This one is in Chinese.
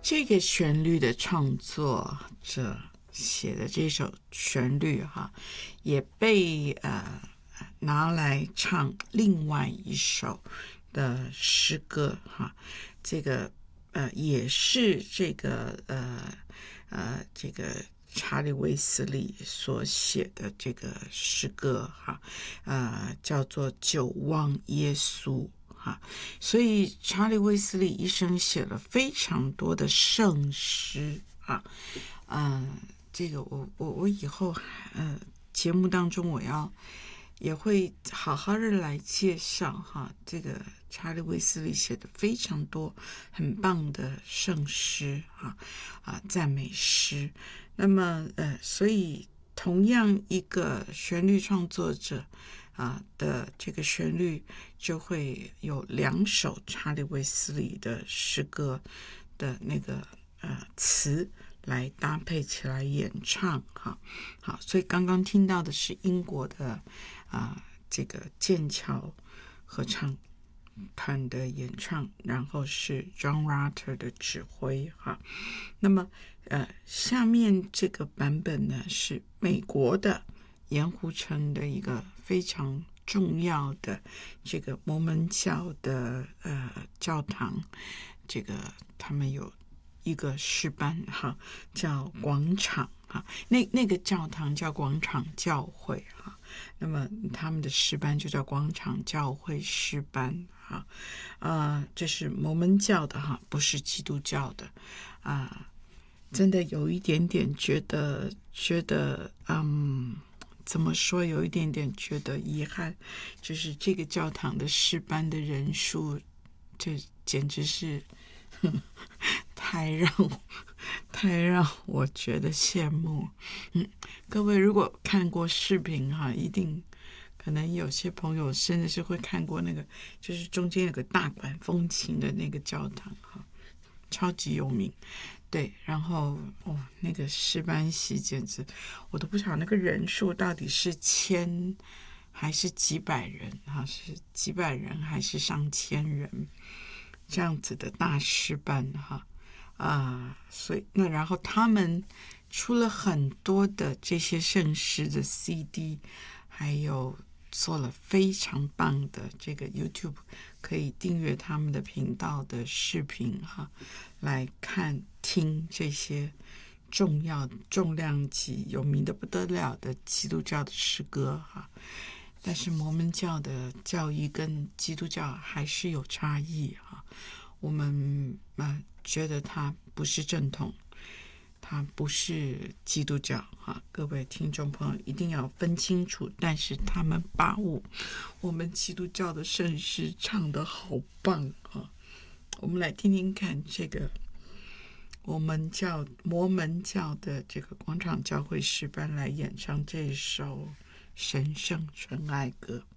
这个旋律的创作者写的这首旋律也被拿来唱另外一首的诗歌这个也是这个查理卫斯理所写的这个诗歌叫做《久望耶稣》所以查理卫斯理一生写了非常多的圣诗这个我以后节目当中也会好好的来介绍这个查理卫斯理写的非常多很棒的圣诗赞美诗。那么所以同样一个旋律创作者的这个旋律就会有2首查理卫斯理的诗歌的那个词来搭配起来演唱好，所以刚刚听到的是英国的这个剑桥合唱团的演唱，然后是 John Rutter 的指挥那么下面这个版本呢是美国的盐湖城的一个非常重要的这个摩门教的教堂，这个他们有一个诗班叫广场那个教堂叫广场教会那么他们的诗班就叫广场教会诗班这是摩门教的不是基督教的真的有一点点觉得怎么说有一点点觉得遗憾，就是这个教堂的诗班的人数这简直是太让我觉得羡慕各位如果看过视频一定可能有些朋友甚至是会看过那个就是中间有个大管风琴的那个教堂超级有名对，然后那个诗班席简直我都不晓得那个人数到底是1000还是几百人是几百人还是上千人这样子的大诗班所以那然后他们出了很多的这些圣诗的 CD， 还有做了非常棒的这个 YouTube 可以订阅他们的频道的视频来看听这些重量级有名的不得了的基督教的诗歌但是摩门教的教义跟基督教还是有差异我们觉得它不是正统，它不是基督教各位听众朋友一定要分清楚，但是他们把我们基督教的圣诗唱得好棒我们来听听看这个摩门教的这个广场教会诗班来演唱这首神圣纯爱歌。